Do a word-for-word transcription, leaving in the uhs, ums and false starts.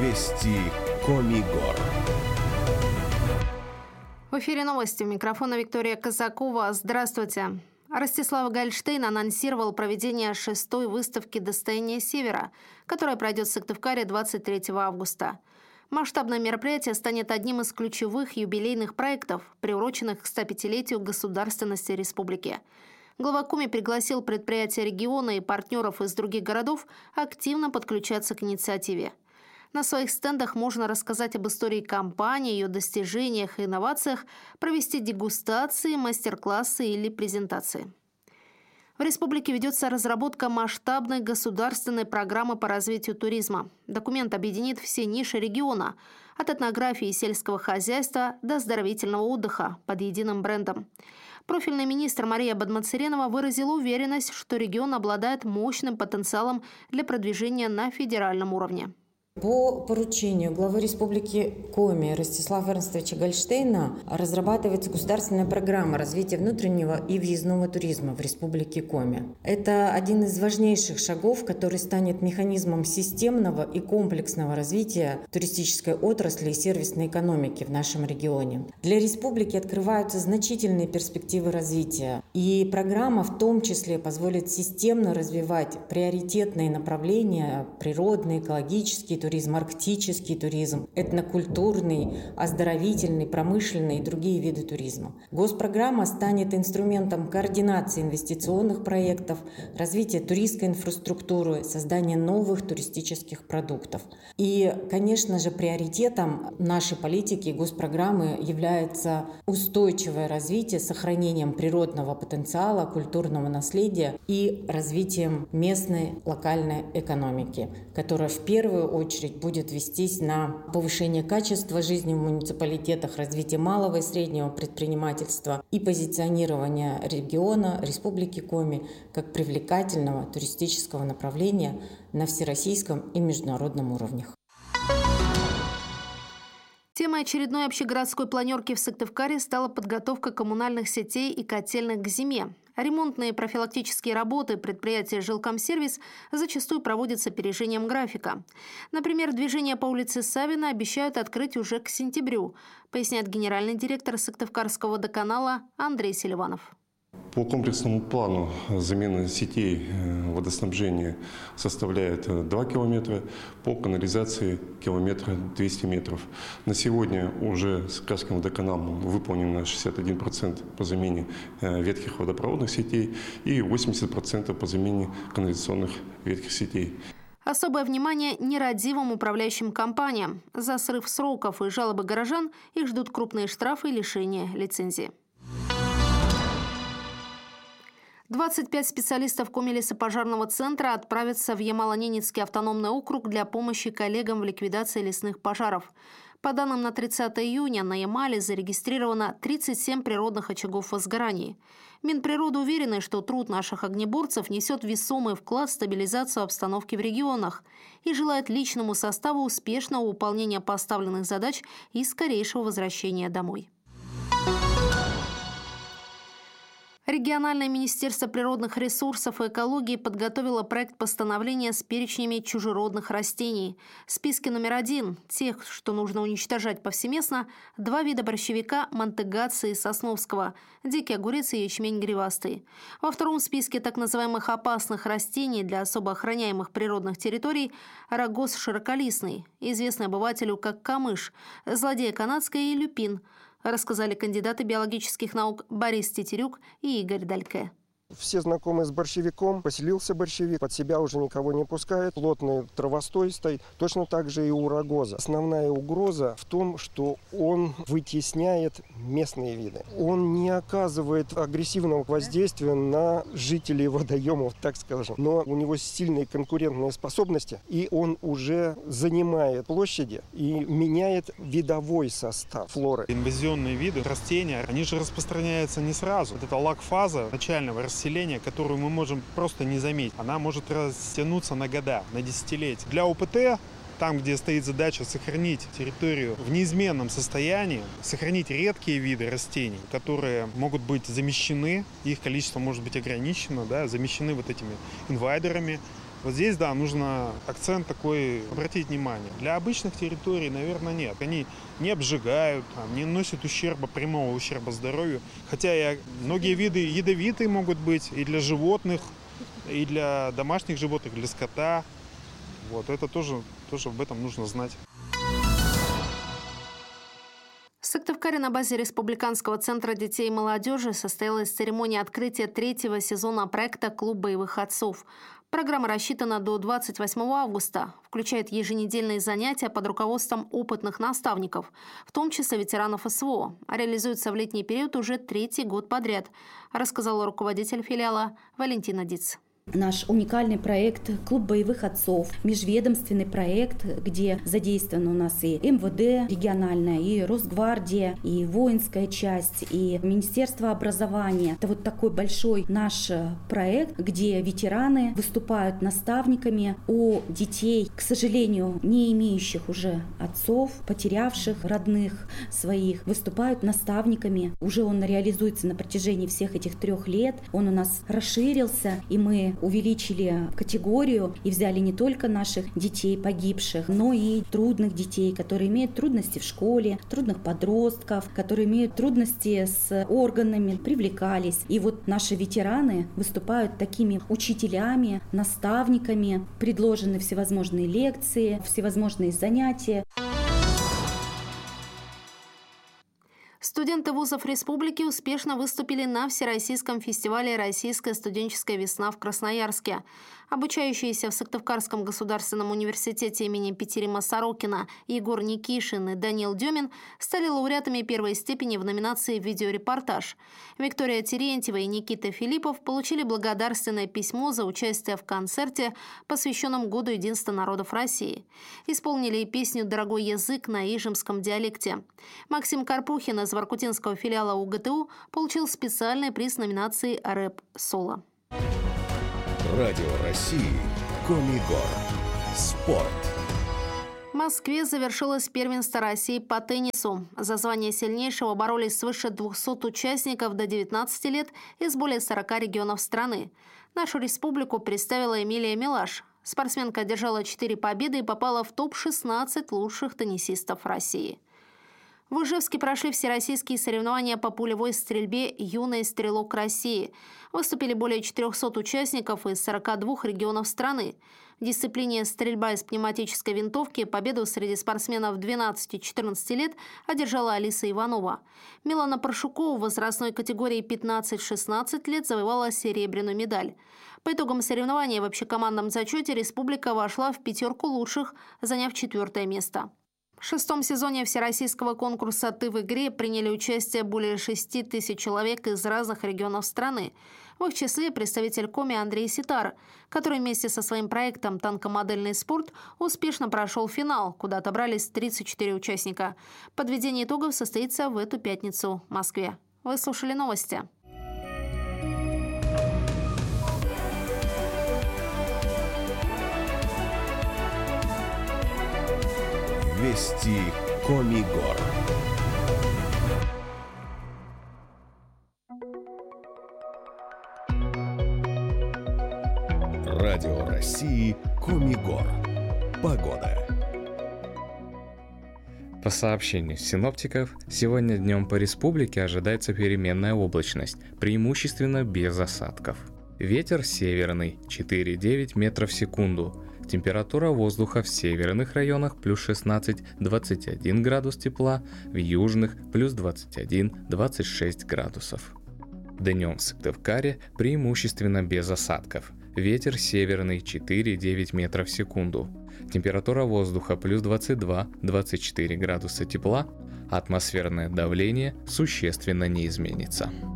Вести Коми-Гор. В эфире новости. У микрофона Виктория Казакова. Здравствуйте. Ростислав Гольштейн анонсировал проведение шестой выставки «Достояние Севера», которая пройдет в Сыктывкаре двадцать третьего августа. Масштабное мероприятие станет одним из ключевых юбилейных проектов, приуроченных к стопятилетию государственности республики. Глава Коми пригласил предприятия региона и партнеров из других городов активно подключаться к инициативе. На своих стендах можно рассказать об истории компании, ее достижениях и инновациях, провести дегустации, мастер-классы или презентации. В республике ведется разработка масштабной государственной программы по развитию туризма. Документ объединит все ниши региона – от этнографии и сельского хозяйства до оздоровительного отдыха под единым брендом. Профильный министр Мария Бадмацаренова выразила уверенность, что регион обладает мощным потенциалом для продвижения на федеральном уровне. По поручению главы Республики Коми Ростислава Эрнстовича Гольштейна разрабатывается государственная программа развития внутреннего и въездного туризма в Республике Коми. Это один из важнейших шагов, который станет механизмом системного и комплексного развития туристической отрасли и сервисной экономики в нашем регионе. Для республики открываются значительные перспективы развития, и программа в том числе позволит системно развивать приоритетные направления – природный, экологический туризм, арктический туризм, этнокультурный, оздоровительный, промышленный и другие виды туризма. Госпрограмма станет инструментом координации инвестиционных проектов, развития туристской инфраструктуры, создания новых туристических продуктов. И, конечно же, приоритетом нашей политики и госпрограммы является устойчивое развитие с сохранением природного потенциала, культурного наследия и развитием местной локальной экономики, которая в первую очередь будет вестись на повышение качества жизни в муниципалитетах, развитие малого и среднего предпринимательства и позиционирование региона, Республики Коми, как привлекательного туристического направления на всероссийском и международном уровнях. Темой очередной общегородской планерки в Сыктывкаре стала подготовка коммунальных сетей и котельных к зиме. Ремонтные профилактические работы предприятия «Жилкомсервис» зачастую проводятся опережением графика. Например, движение по улице Савина обещают открыть уже к сентябрю, поясняет генеральный директор Сыктывкарского водоканала Андрей Селиванов. По комплексному плану замена сетей водоснабжения составляет два километра, по канализации километра двести метров. На сегодня уже с Сыктывкарским водоканалом выполнено шестьдесят один процент по замене ветхих водопроводных сетей и восемьдесят процентов по замене канализационных ветхих сетей. Особое внимание нерадивым управляющим компаниям. За срыв сроков и жалобы горожан их ждут крупные штрафы и лишение лицензии. двадцать пять специалистов Коми-лесопожарного центра отправятся в Ямало-Ненецкий автономный округ для помощи коллегам в ликвидации лесных пожаров. По данным на тридцатое июня на Ямале зарегистрировано тридцать семь природных очагов возгораний. Минприроды уверены, что труд наших огнеборцев несет весомый вклад в стабилизацию обстановки в регионах и желает личному составу успешного выполнения поставленных задач и скорейшего возвращения домой. Региональное министерство природных ресурсов и экологии подготовило проект постановления с перечнями чужеродных растений. В списке номер один – тех, что нужно уничтожать повсеместно, два вида борщевика – мантыгации и сосновского, дикий огурец и ячмень гривастый. Во втором списке так называемых опасных растений для особо охраняемых природных территорий – рогоз широколистный, известный обывателю как камыш, злодея канадская и люпин – рассказали кандидаты биологических наук Борис Тетерюк и Игорь Дальке. Все знакомы с борщевиком. Поселился борщевик, под себя уже никого не пускает. Плотный травостой стоит. Точно так же и у рогоза. Основная угроза в том, что он вытесняет местные виды. Он не оказывает агрессивного воздействия на жителей водоемов, так скажем. Но у него сильные конкурентные способности, и он уже занимает площади и меняет видовой состав флоры. Инвазионные виды растения, они же распространяются не сразу. Вот это лаг-фаза начального расселения, которую мы можем просто не заметить. Она может растянуться на года, на десятилетия. Для ОПТ, там, где стоит задача сохранить территорию в неизменном состоянии, сохранить редкие виды растений, которые могут быть замещены, их количество может быть ограничено, да, замещены вот этими инвайдерами, Вот здесь, да, нужно акцент такой обратить внимание. Для обычных территорий, наверное, нет. Они не обжигают, там, не наносят ущерба, прямого ущерба здоровью. Хотя и многие виды ядовитые могут быть и для животных, и для домашних животных, для скота. Вот это тоже, тоже об этом нужно знать. В Сыктывкаре на базе Республиканского центра детей и молодежи состоялась церемония открытия третьего сезона проекта «Клуб боевых отцов». Программа рассчитана до двадцать восьмого августа, включает еженедельные занятия под руководством опытных наставников, в том числе ветеранов СВО, а реализуется в летний период уже третий год подряд, рассказала руководитель филиала Валентина Диц. Наш уникальный проект «Клуб боевых отцов», межведомственный проект, где задействован у нас и эм вэ дэ региональная, и Росгвардия, и воинская часть, и Министерство образования. Это вот такой большой наш проект, где ветераны выступают наставниками у детей, к сожалению, не имеющих уже отцов, потерявших родных своих, выступают наставниками. Уже он реализуется на протяжении всех этих трех лет. Он у нас расширился, и мы увеличили категорию и взяли не только наших детей погибших, но и трудных детей, которые имеют трудности в школе, трудных подростков, которые имеют трудности с органами, привлекались. И вот наши ветераны выступают такими учителями, наставниками, предложены всевозможные лекции, всевозможные занятия. Студенты вузов республики успешно выступили на Всероссийском фестивале «Российская студенческая весна» в Красноярске. Обучающиеся в Сыктывкарском государственном университете имени Петерима Сорокина Егор Никишин и Даниил Демин стали лауреатами первой степени в номинации «Видеорепортаж». Виктория Терентьева и Никита Филиппов получили благодарственное письмо за участие в концерте, посвященном Году единства народов России. Исполнили и песню «Дорогой язык» на ижемском диалекте. Максим Карпухин из воркутинского филиала у гэ тэ у получил специальный приз номинации «Рэп-соло». Радио России. Комигор. Спорт. В Москве завершилось первенство России по теннису. За звание сильнейшего боролись свыше двухсот участников до девятнадцати лет из более сорока регионов страны. Нашу республику представила Эмилия Милаш. Спортсменка одержала четыре победы и попала в топ шестнадцать лучших теннисистов России. В Ижевске прошли всероссийские соревнования по пулевой стрельбе «Юный стрелок России». Выступили более четырехсот участников из сорока двух регионов страны. В дисциплине «Стрельба из пневматической винтовки» победу среди спортсменов двенадцати-четырнадцати лет одержала Алиса Иванова. Милана Паршукова в возрастной категории пятнадцать-шестнадцать лет завоевала серебряную медаль. По итогам соревнований в общекомандном зачете республика вошла в пятерку лучших, заняв четвертое место. В шестом сезоне всероссийского конкурса «Ты в игре» приняли участие более шести тысяч человек из разных регионов страны. В их числе представитель Коми Андрей Ситар, который вместе со своим проектом «Танкомодельный спорт» успешно прошел финал, куда отобрались тридцать четыре участника. Подведение итогов состоится в эту пятницу в Москве. Вы слушали новости. Вести Комигор. Радио России Комигор. Погода. По сообщению синоптиков, сегодня днем по республике ожидается переменная облачность, преимущественно без осадков. Ветер северный четыре-девять метров в секунду. Температура воздуха в северных районах плюс шестнадцать - двадцать один градус тепла, в южных плюс двадцать один - двадцать шесть градусов. Днем в Сыктывкаре преимущественно без осадков. Ветер северный четыре-девять метров в секунду. Температура воздуха плюс двадцать два - двадцать четыре градуса тепла, атмосферное давление существенно не изменится.